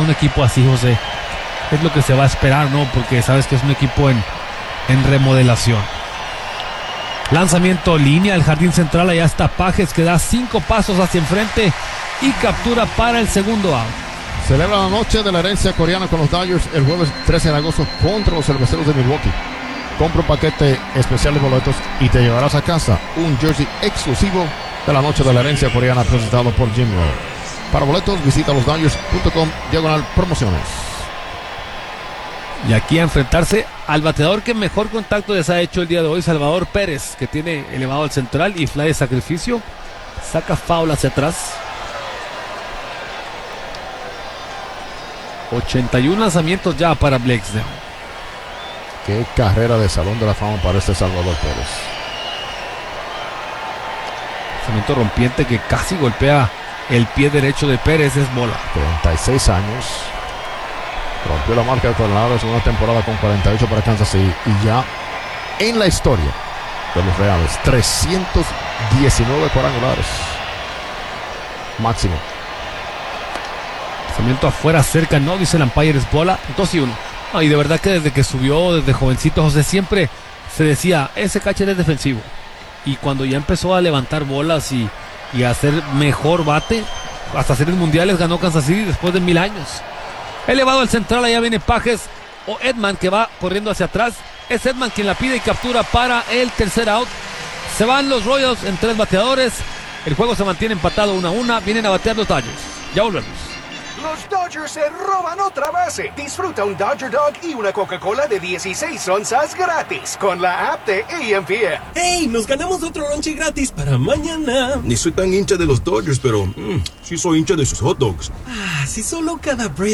un equipo así, José. Es lo que se va a esperar, ¿no? Porque sabes que es un equipo en remodelación. Lanzamiento línea, el jardín central, allá está Pages, que da 5 pasos hacia enfrente y captura para el segundo out. Celebra la noche de la herencia coreana con los Dodgers el jueves 13 de agosto contra los Cerveceros de Milwaukee. Compra un paquete especial de boletos y te llevarás a casa un jersey exclusivo de la noche de la herencia coreana presentado por Jim Rowe. Para boletos visita losdodgers.com/promociones. Y aquí a enfrentarse al bateador que mejor contacto les ha hecho el día de hoy, Salvador Pérez, que tiene elevado al central y fly de sacrificio. Saca foul hacia atrás. 81 lanzamientos ya para Blaisdell. Qué carrera de Salón de la Fama para este Salvador Pérez. Lanzamiento rompiente que casi golpea el pie derecho de Pérez, es bola. 36 años. Rompió la marca de cuadrangulares en una temporada con 48 para Kansas City. Y ya en la historia de los Reales, 319 cuadrangulares. Máximo. Lanzamiento afuera, cerca, no, dice el umpire, es bola. 2-1. Y de verdad que desde que subió, desde jovencito, José, siempre se decía, ese catcher es defensivo. Y cuando ya empezó a levantar bolas y a hacer mejor bate, hasta series mundiales ganó Kansas City después de 1000 años. Elevado al central, allá viene Pages o Edman, que va corriendo hacia atrás. Es Edman quien la pide y captura para el tercer out. Se van los Royals en 3 bateadores. El juego se mantiene empatado 1-1. Vienen a batear los Dodgers. Ya volvemos. Los Dodgers se roban otra base. Disfruta un Dodger Dog y una Coca-Cola de 16 onzas gratis con la app de ESPN. ¡Hey! Nos ganamos otro lonche gratis para mañana. Ni soy tan hincha de los Dodgers, pero sí soy hincha de sus hot dogs. Si solo cada break